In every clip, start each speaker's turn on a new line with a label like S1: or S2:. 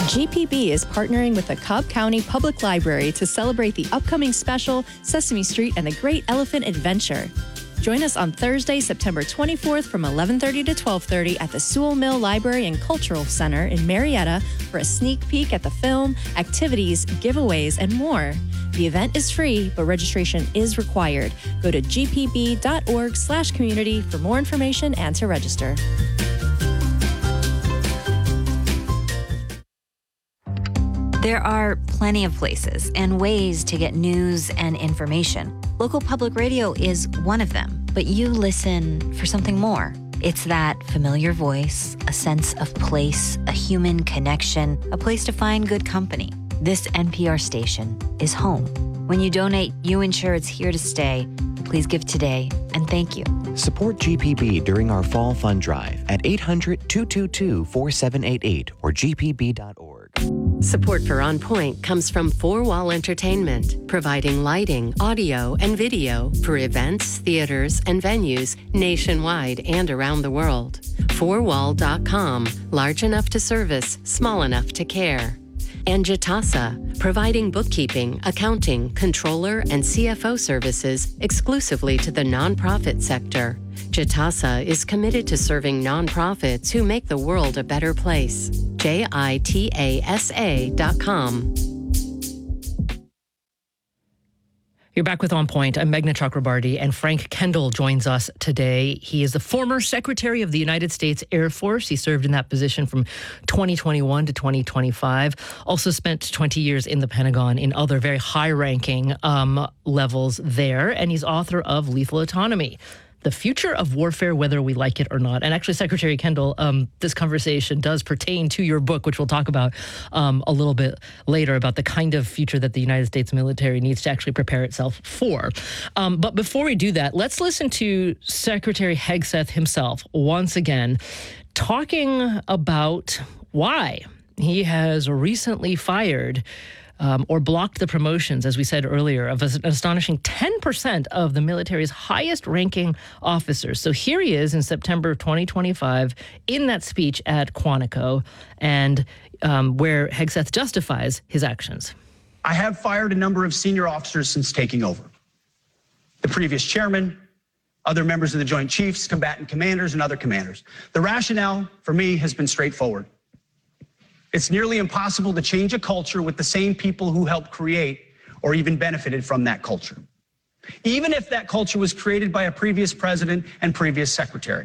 S1: GPB is partnering with the Cobb County Public Library to celebrate the upcoming special Sesame Street and the Great Elephant Adventure. Join us on Thursday, September 24th from 11:30 to 12:30 at the Sewell Mill Library and Cultural Center in Marietta for a sneak peek at the film, activities, giveaways, and more. The event is free, but registration is required. Go to gpb.org/community for more information and to register.
S2: There are plenty of places and ways to get news and information. Local public radio is one of them, but you listen for something more. It's that familiar voice, a sense of place, a human connection, a place to find good company. This NPR station is home. When you donate, you ensure it's here to stay. Please give today, and thank you.
S3: Support GPB during our fall fund drive at 800-222-4788 or gpb.org.
S4: Support for On Point comes from Four Wall Entertainment, providing lighting, audio, and video for events, theaters, and venues nationwide and around the world. Fourwall.com, large enough to service, small enough to care. And Jitasa, providing bookkeeping, accounting, controller, and CFO services exclusively to the nonprofit sector. Jitasa is committed to serving nonprofits who make the world a better place. JITASA.com.
S5: You're back with On Point. I'm Meghna Chakrabarty, and Frank Kendall joins us today. He is the former Secretary of the United States Air Force. He served in that position from 2021 to 2025. Also spent 20 years in the Pentagon in other very high-ranking levels there. And he's author of Lethal Autonomy: The Future of Warfare, Whether We Like It or Not. And actually, Secretary Kendall, this conversation does pertain to your book, which we'll talk about a little bit later, about the kind of future that the United States military needs to actually prepare itself for. But before we do that, let's listen to Secretary Hegseth himself once again, talking about why he has recently fired or blocked the promotions, as we said earlier, of an astonishing 10% of the military's highest-ranking officers. So here he is in September 2025 in that speech at Quantico, and where Hegseth justifies his actions.
S6: I have fired a number of senior officers since taking over. The previous chairman, other members of the Joint Chiefs, combatant commanders, and other commanders. The rationale for me has been straightforward. It's nearly impossible to change a culture with the same people who helped create or even benefited from that culture, even if that culture was created by a previous president and previous secretary.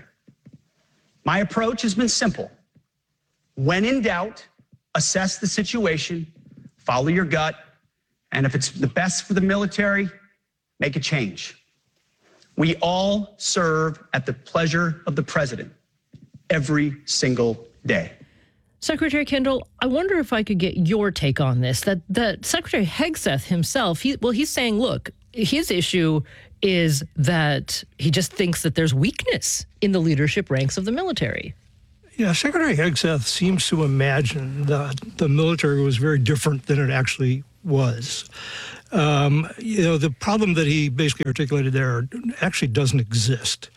S6: My approach has been simple. When in doubt, assess the situation, follow your gut, and if it's the best for the military, make a change. We all serve at the pleasure of the president every single day.
S5: Secretary Kendall, I wonder if I could get your take on this, that Secretary Hegseth himself, he's saying, look, his issue is that he just thinks that there's weakness in the leadership ranks of the military.
S7: Yeah, Secretary Hegseth seems to imagine that the military was very different than it actually was. The problem that he basically articulated there actually doesn't exist.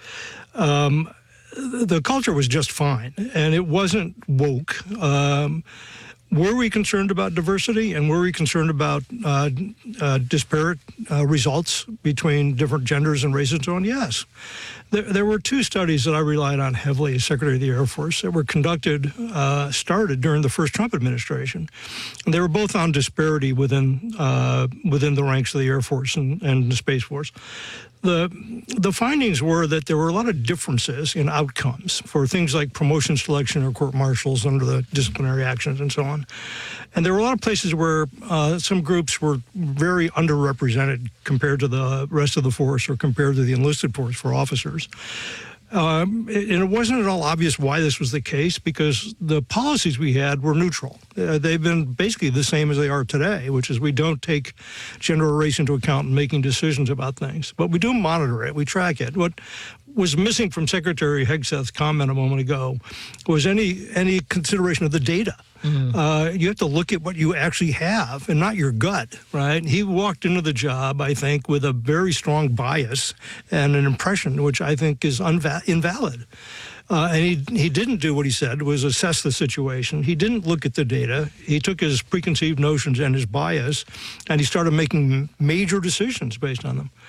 S7: The culture was just fine, and it wasn't woke. Were we concerned about diversity, and were we concerned about disparate results between different genders and races and so on? Yes. There were two studies that I relied on heavily as Secretary of the Air Force that were started during the first Trump administration. And they were both on disparity within the ranks of the Air Force and the Space Force. The findings were that there were a lot of differences in outcomes for things like promotion, selection, or court martials under the disciplinary actions and so on. And there were a lot of places where some groups were very underrepresented compared to the rest of the force or compared to the enlisted force for officers. And it wasn't at all obvious why this was the case because the policies we had were neutral. They've been basically the same as they are today, which is we don't take gender or race into account in making decisions about things. But we do monitor it. We track it. What was missing from Secretary Hegseth's comment a moment ago was any consideration of the data. Mm-hmm. You have to look at what you actually have and not your gut, right? He walked into the job, I think, with a very strong bias and an impression which I think is invalid. And he didn't do what he said, was assess the situation. He didn't look at the data. He took his preconceived notions and his bias, and he started making major decisions based on them.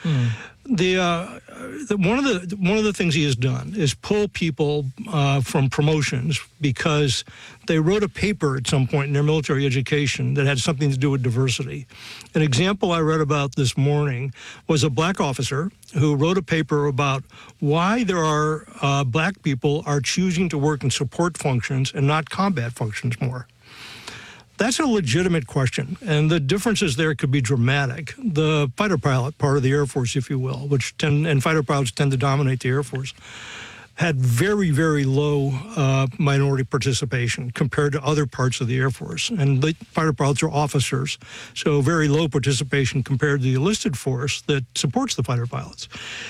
S7: One of the things he has done is pull people from promotions because they wrote a paper at some point in their military education that had something to do with diversity. An example I read about this morning was a black officer who wrote a paper about why there are black people are choosing to work in support functions and not combat functions more. That's a legitimate question, and the differences there could be dramatic. The fighter pilot part of the Air Force, if you will, and fighter pilots tend to dominate the Air Force, had very, very low minority participation compared to other parts of the Air Force. And the fighter pilots are officers, so very low participation compared to the enlisted force that supports the fighter pilots.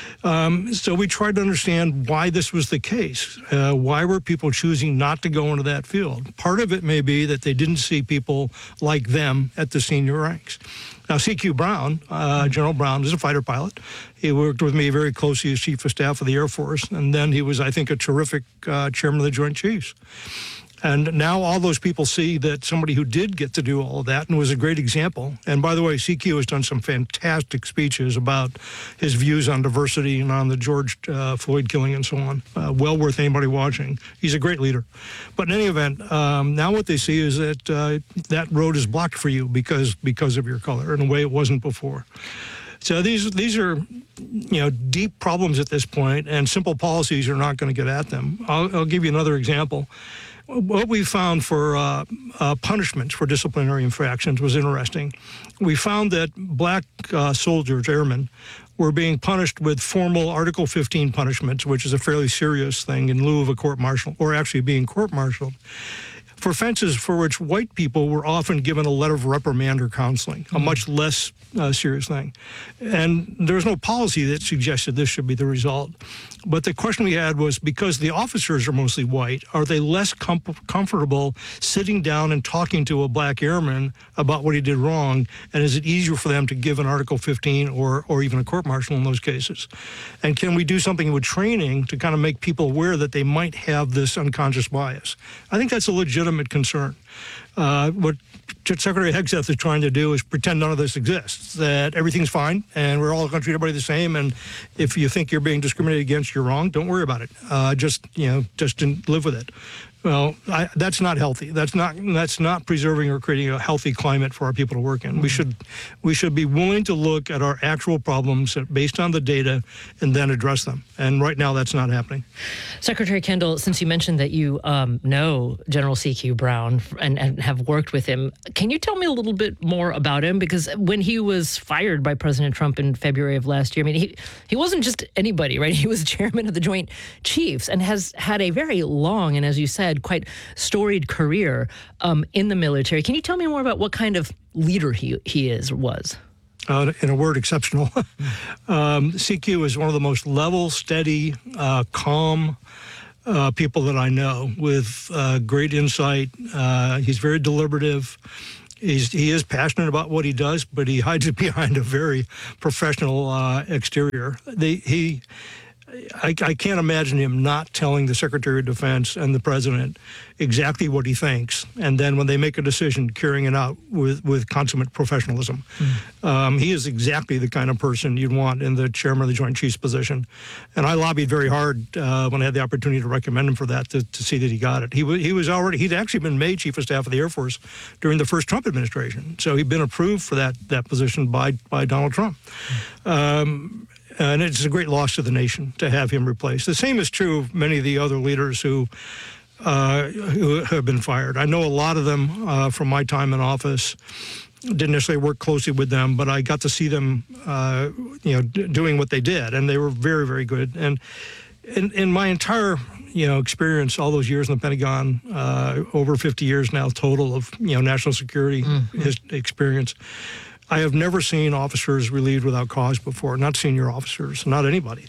S7: So we tried to understand why this was the case. Why were people choosing not to go into that field? Part of it may be that they didn't see people like them at the senior ranks. Now, C.Q. Brown, General Brown, is a fighter pilot. He worked with me very closely as Chief of Staff of the Air Force, and then he was, I think, a terrific Chairman of the Joint Chiefs. And now all those people see that somebody who did get to do all of that and was a great example. And by the way, CQ has done some fantastic speeches about his views on diversity and on the George Floyd killing and so on. Well worth anybody watching. He's a great leader. But in any event, now what they see is that that road is blocked for you because of your color in a way it wasn't before. So these are, deep problems at this point, and simple policies are not going to get at them. I'll give you another example. What we found for punishments for disciplinary infractions was interesting. We found that black soldiers, airmen, were being punished with formal Article 15 punishments, which is a fairly serious thing, in lieu of a court-martial, or actually being court-martialed, for offenses for which white people were often given a letter of reprimand or counseling, a much less serious thing. And there was no policy that suggested this should be the result. But the question we had was, because the officers are mostly white, are they less comfortable sitting down and talking to a black airman about what he did wrong? And is it easier for them to give an Article 15 or even a court-martial in those cases? And can we do something with training to kind of make people aware that they might have this unconscious bias? I think that's a legitimate concern. What Secretary Hegseth is trying to do is pretend none of this exists, that everything's fine and we're all going to treat everybody the same, and if you think you're being discriminated against, you're wrong. Don't worry about it. Just live with it. Well, that's not healthy. That's not preserving or creating a healthy climate for our people to work in. We should be willing to look at our actual problems based on the data and then address them. And right now, that's not happening.
S5: Secretary Kendall, since you mentioned that you know General C.Q. Brown and have worked with him, can you tell me a little bit more about him? Because when he was fired by President Trump in February of last year, I mean, he wasn't just anybody, right? He was chairman of the Joint Chiefs and has had a very long and, as you said, quite storied career in the military. Can you tell me more about what kind of leader he was?
S7: In a word, exceptional. CQ is one of the most level, steady, calm people that I know, with great insight. He's very deliberative. He is passionate about what he does, but he hides it behind a very professional exterior. I can't imagine him not telling the Secretary of Defense and the President exactly what he thinks, and then when they make a decision, carrying it out with consummate professionalism. He is exactly the kind of person you'd want in the Chairman of the Joint Chiefs position. And I lobbied very hard when I had the opportunity to recommend him for that to see that he got it. He'd actually been made Chief of Staff of the Air Force during the first Trump administration, so he'd been approved for that position by Donald Trump. And it's a great loss to the nation to have him replaced. The same is true of many of the other leaders who have been fired. I know a lot of them from my time in office. Didn't necessarily work closely with them, but I got to see them, doing what they did, and they were very, very good. And in my entire, experience, all those years in the Pentagon, over 50 years now total of, national security experience, I have never seen officers relieved without cause before, not senior officers, not anybody.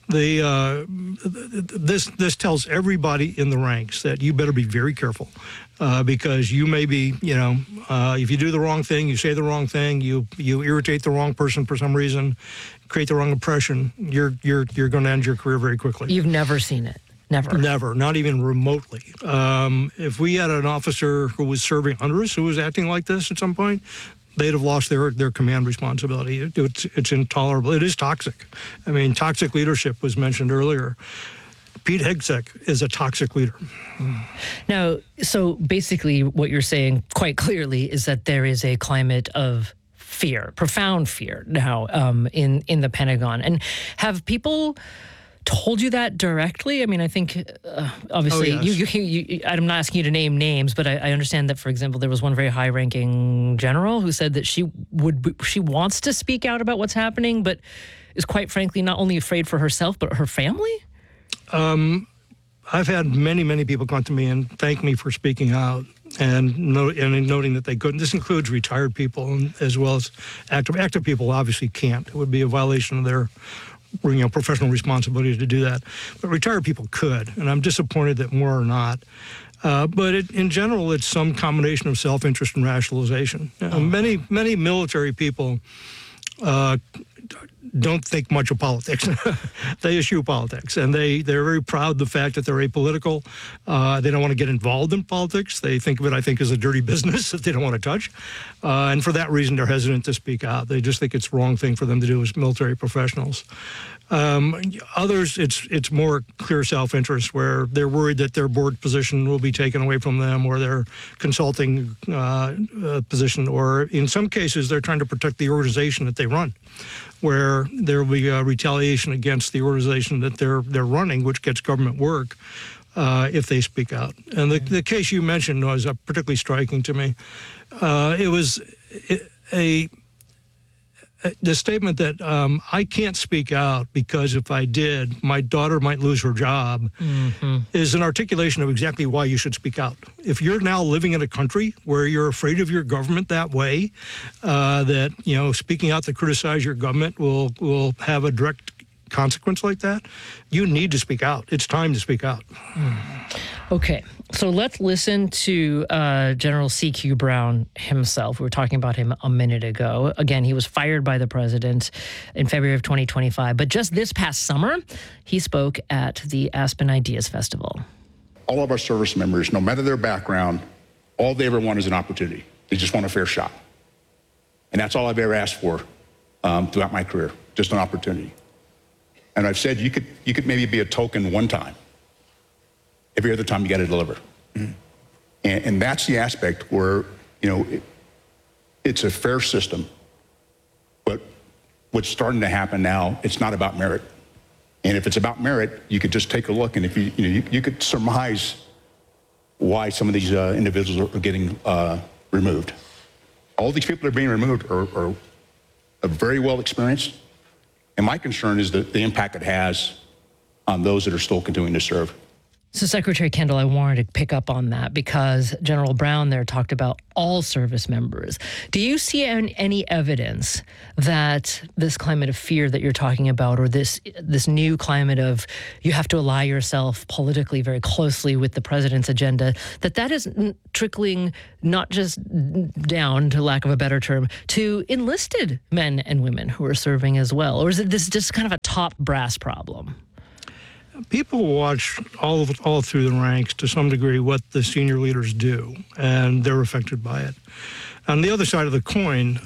S7: This tells everybody in the ranks that you better be very careful because you may be, if you do the wrong thing, you say the wrong thing, you irritate the wrong person for some reason, create the wrong impression, you're going to end your career very quickly.
S5: You've never seen it. Never,
S7: not even remotely. If we had an officer who was serving under us who was acting like this at some point, they'd have lost their command responsibility. It's intolerable. It is toxic. I mean, toxic leadership was mentioned earlier. Pete Hegseth is a toxic leader.
S5: Now, so basically what you're saying quite clearly is that there is a climate of fear, profound fear now in the Pentagon. And have people told you that directly? I mean, I think obviously I'm not asking you to name names, but I understand that, for example, there was one very high-ranking general who said that she wants to speak out about what's happening, but is quite frankly not only afraid for herself, but her family?
S7: I've had many people come to me and thank me for speaking out and noting that they couldn't. This includes retired people as well as active people. Obviously can't. It would be a violation of their professional responsibility to do that. But retired people could, and I'm disappointed that more are not. But in general, it's some combination of self-interest and rationalization. Many military people don't think much of politics. They eschew politics, and they're very proud of the fact that they're apolitical. They don't want to get involved in politics. They think of it, I think, as a dirty business that they don't want to touch. And for that reason, they're hesitant to speak out. They just think it's the wrong thing for them to do as military professionals. Others, it's more clear self-interest, where they're worried that their board position will be taken away from them, or their consulting position, or in some cases, they're trying to protect the organization that they run, where there will be retaliation against the organization that they're running, which gets government work, if they speak out. And the case you mentioned was particularly striking to me. It was the statement that I can't speak out because if I did, my daughter might lose her job, is an articulation of exactly why you should speak out. If you're now living in a country where you're afraid of your government that way, that speaking out to criticize your government will have a direct consequence like that, you need to speak out. It's time to speak out.
S5: Okay, so let's listen to General C.Q. Brown himself. We were talking about him a minute ago. Again, he was fired by the president in February of 2025. But just this past summer, he spoke at the Aspen Ideas Festival.
S8: All of our service members, no matter their background, all they ever want is an opportunity. They just want a fair shot. And that's all I've ever asked for throughout my career, just an opportunity. And I've said you could maybe be a token one time. Every other time you got to deliver. And that's the aspect where, it's a fair system. But what's starting to happen now, it's not about merit. And if it's about merit, you could just take a look, and if you could surmise why some of these individuals are getting removed. All these people that are being removed are very well experienced. And my concern is the impact it has on those that are still continuing to serve.
S5: So, Secretary Kendall, I wanted to pick up on that because General Brown there talked about all service members. Do you see any evidence that this climate of fear that you're talking about, or this new climate of you have to ally yourself politically very closely with the president's agenda, that is trickling not just down, to lack of a better term, to enlisted men and women who are serving as well? Or is it this just kind of a top brass problem?
S7: People watch all through the ranks to some degree what the senior leaders do, and they're affected by it. On the other side of the coin,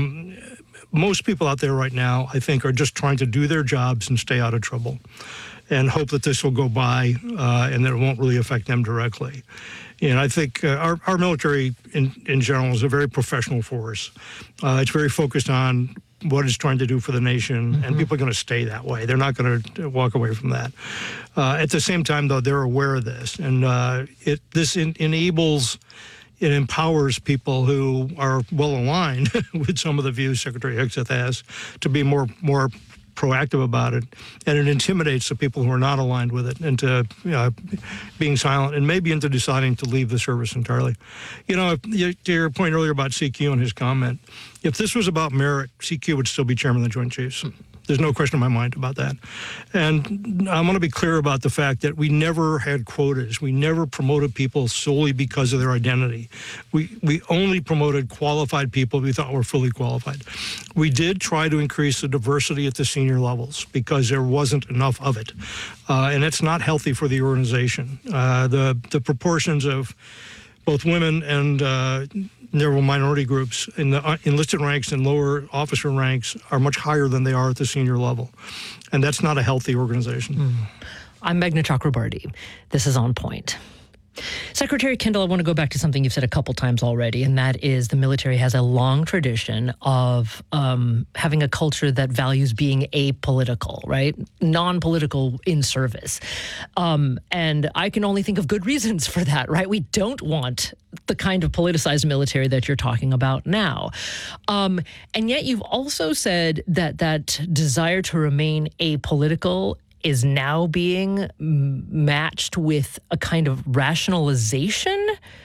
S7: most people out there right now, I think, are just trying to do their jobs and stay out of trouble and hope that this will go by and that it won't really affect them directly. And I think our military in general is a very professional force. It's very focused on what it's trying to do for the nation, and people are going to stay that way. They're not going to walk away from that. At the same time, though, they're aware of this, and this enables, it empowers people who are well aligned with some of the views Secretary Hegseth has to be more proactive about it, and it intimidates the people who are not aligned with it into being silent and maybe into deciding to leave the service entirely. To your point earlier about CQ and his comment, if this was about merit, CQ would still be chairman of the Joint Chiefs. There's no question in my mind about that. And I want to be clear about the fact that we never had quotas. We never promoted people solely because of their identity. We only promoted qualified people we thought were fully qualified. We did try to increase the diversity at the senior levels because there wasn't enough of it. And it's not healthy for the organization. The proportions of both women and narrow minority groups in the enlisted ranks and lower officer ranks are much higher than they are at the senior level. And that's not a healthy organization.
S5: I'm Meghna Chakrabarty. This is On Point. Secretary Kendall, I want to go back to something you've said a couple times already, and that is the military has a long tradition of having a culture that values being apolitical, right? Non-political in service. And I can only think of good reasons for that, right? We don't want the kind of politicized military that you're talking about now. And yet you've also said that that desire to remain apolitical is now being matched with a kind of rationalization,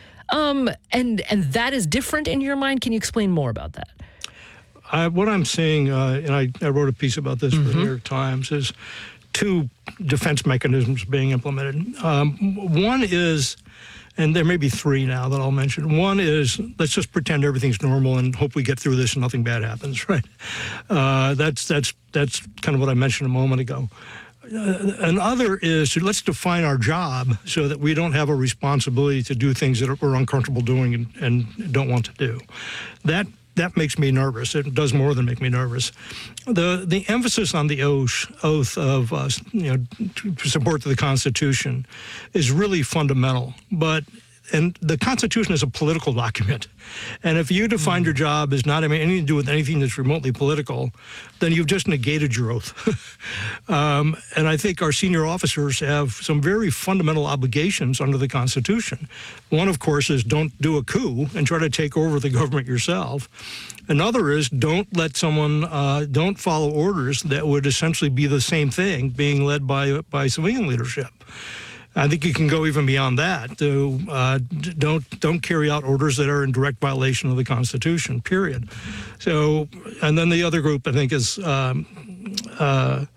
S5: and that is different in your mind. Can you explain more about that?
S7: What I'm saying, and I wrote a piece about this for the New York Times, is two defense mechanisms being implemented. One is, and there may be three now that I'll mention. One is, let's just pretend everything's normal and hope we get through this and nothing bad happens, right? That's kind of what I mentioned a moment ago. Another is, let's define our job so that we don't have a responsibility to do things that we're uncomfortable doing and don't want to do. That makes me nervous. It does more than make me nervous. The emphasis on the oath of support to the Constitution is really fundamental. And the Constitution is a political document. And if you define your job as not having anything to do with anything that's remotely political, then you've just negated your oath. And I think our senior officers have some very fundamental obligations under the Constitution. One, of course, is don't do a coup and try to take over the government yourself. Another is don't let someone, don't follow orders that would essentially be the same thing being led by civilian leadership. I think you can go even beyond that. Don't carry out orders that are in direct violation of the Constitution, period. So, and then the other group, I think, is, a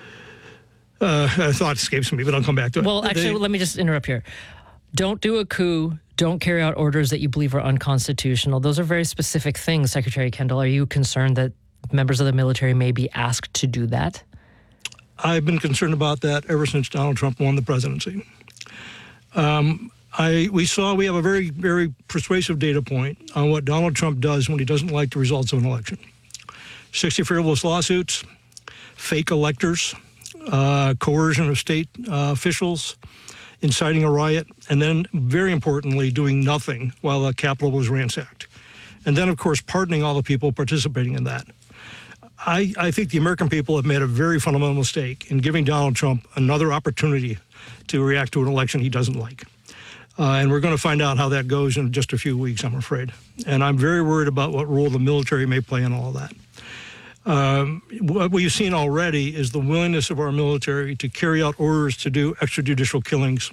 S7: thought escapes me, but I'll come back to it.
S5: Well, actually, let me just interrupt here. Don't do a coup. Don't carry out orders that you believe are unconstitutional. Those are very specific things, Secretary Kendall. Are you concerned that members of the military may be asked to do that?
S7: I've been concerned about that ever since Donald Trump won the presidency. We have a very, very persuasive data point on what Donald Trump does when he doesn't like the results of an election. 60 frivolous lawsuits, fake electors, coercion of state officials, inciting a riot, and then, very importantly, doing nothing while the Capitol was ransacked. And then, of course, pardoning all the people participating in that. I think the American people have made a very fundamental mistake in giving Donald Trump another opportunity to react to an election he doesn't like. And we're going to find out how that goes in just a few weeks, I'm afraid. And I'm very worried about what role the military may play in all of that. What we've seen already is the willingness of our military to carry out orders to do extrajudicial killings.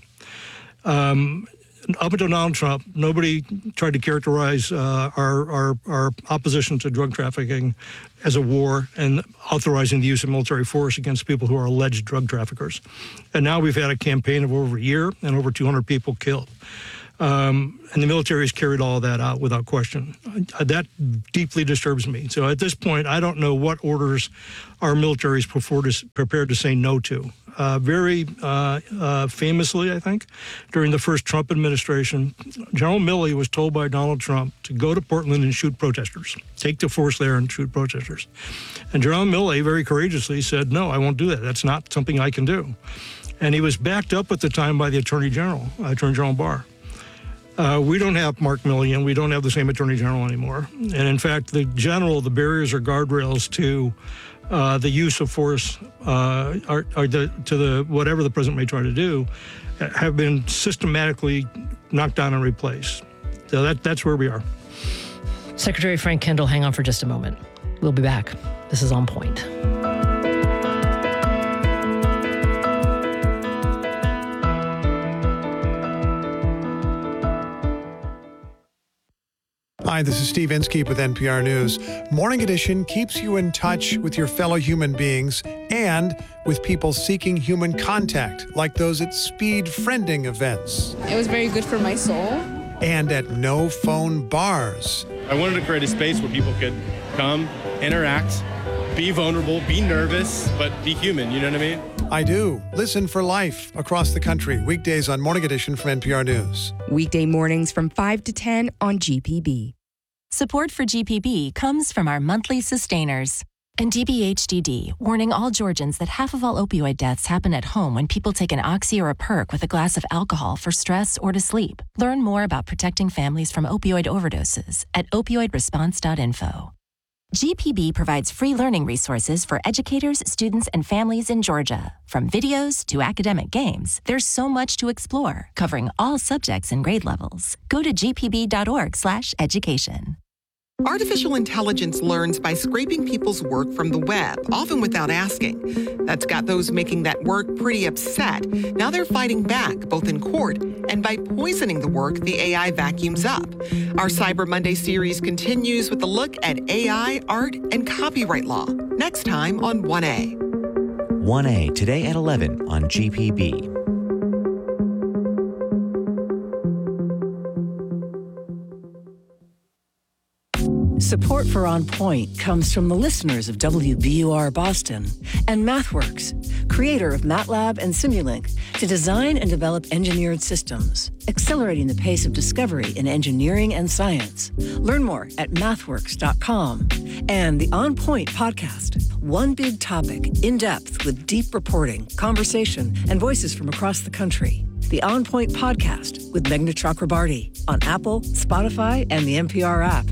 S7: Up until Donald Trump, nobody tried to characterize our opposition to drug trafficking as a war and authorizing the use of military force against people who are alleged drug traffickers. And now we've had a campaign of over a year and over 200 people killed. And the military has carried all of that out without question. That deeply disturbs me. So at this point, I don't know what orders our military is prepared to say no to. Very famously, I think, during the first Trump administration, General Milley was told by Donald Trump to go to Portland and shoot protesters, take the force there and shoot protesters. And General Milley very courageously said, no, I won't do that. That's not something I can do. And he was backed up at the time by the Attorney General Barr. We don't have Mark Milley, and we don't have the same Attorney General anymore. And in fact, the barriers or guardrails to the use of force whatever the president may try to do have been systematically knocked down and replaced. So that's where we are.
S5: Secretary Frank Kendall, hang on for just a moment. We'll be back. This is On Point.
S9: Hi, this is Steve Inskeep with NPR News. Morning Edition keeps you in touch with your fellow human beings and with people seeking human contact, like those at speed friending events.
S10: It was very good for my soul.
S9: And at no phone bars.
S11: I wanted to create a space where people could come, interact, be vulnerable, be nervous, but be human, you know what I mean?
S9: I do. Listen for Life across the country, weekdays on Morning Edition from NPR News.
S12: Weekday mornings from 5 to 10 on GPB.
S13: Support for GPB comes from our monthly sustainers. And DBHDD, warning all Georgians that half of all opioid deaths happen at home when people take an Oxy or a Perk with a glass of alcohol for stress or to sleep. Learn more about protecting families from opioid overdoses at opioidresponse.info. GPB provides free learning resources for educators, students, and families in Georgia. From videos to academic games, there's so much to explore, covering all subjects and grade levels. Go to gpb.org/education.
S14: Artificial intelligence learns by scraping people's work from the web, often without asking. That's got those making that work pretty upset. Now they're fighting back, both in court and by poisoning the work the AI vacuums up. Our Cyber Monday series continues with a look at AI, art, and copyright law. Next time on 1A.
S3: 1A, today at 11 on GPB.
S15: Support for On Point comes from the listeners of WBUR Boston and MathWorks, creator of MATLAB and Simulink, to design and develop engineered systems, accelerating the pace of discovery in engineering and science. Learn more at mathworks.com. And the On Point podcast, one big topic, in depth with deep reporting, conversation, and voices from across the country. The On Point podcast with Meghna Chakrabarty on Apple, Spotify, and the NPR app.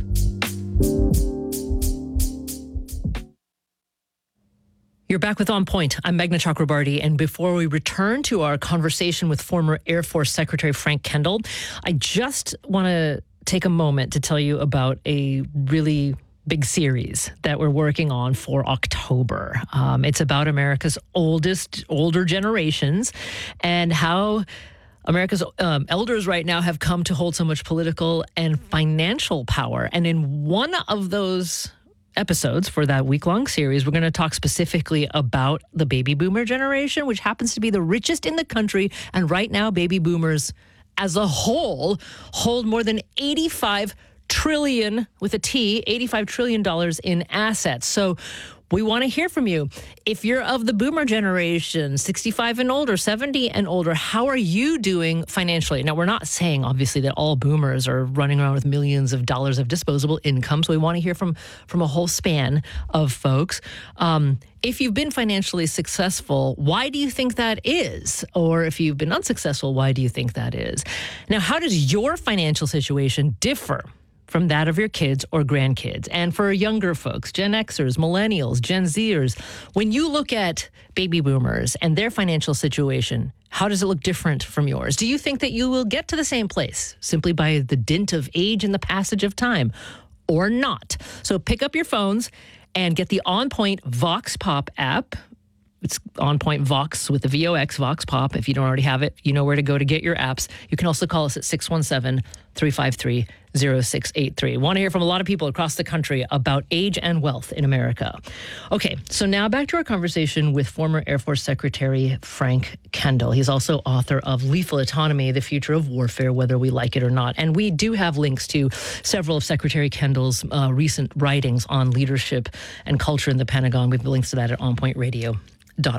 S5: You're back with On Point. I'm Meghna Chakrabarty, and before we return to our conversation with former Air Force Secretary Frank Kendall, I just want to take a moment to tell you about a really big series that we're working on for October. It's about America's older generations and how America's elders right now have come to hold so much political and financial power. And in one of those episodes for that week-long series, we're going to talk specifically about the baby boomer generation, which happens to be the richest in the country. And right now, baby boomers as a whole hold more than $85 trillion, with a T, $85 trillion in assets. So we want to hear from you. If you're of the boomer generation, 65 and older, 70 and older, how are you doing financially? Now, we're not saying, obviously, that all boomers are running around with millions of dollars of disposable income. So we want to hear from a whole span of folks. If you've been financially successful, why do you think that is? Or if you've been unsuccessful, why do you think that is? Now, how does your financial situation differ from that of your kids or grandkids? And for younger folks, Gen Xers, millennials, Gen Zers, when you look at baby boomers and their financial situation, how does it look different from yours? Do you think that you will get to the same place simply by the dint of age and the passage of time, or not? So pick up your phones and get the On Point Vox Pop app. It's On Point Vox with the VOX, Vox Pop. If you don't already have it, you know where to go to get your apps. You can also call us at 617-353-0683. Want to hear from a lot of people across the country about age and wealth in America. Okay, so now back to our conversation with former Air Force Secretary Frank Kendall. He's also author of Lethal Autonomy, The Future of Warfare, Whether We Like It or Not. And we do have links to several of Secretary Kendall's recent writings on leadership and culture in the Pentagon. We have links to that at onpointradio.org.